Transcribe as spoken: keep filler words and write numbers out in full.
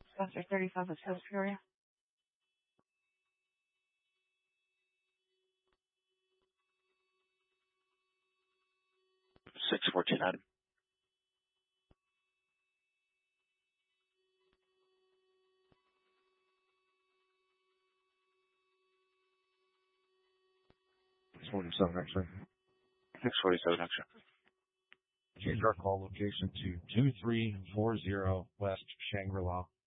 Spencer thirty-five of South Fury. six fourteen Adam. six forty-seven, actually. six forty-seven, extra. Change our call location to two three four zero West Shangri-La.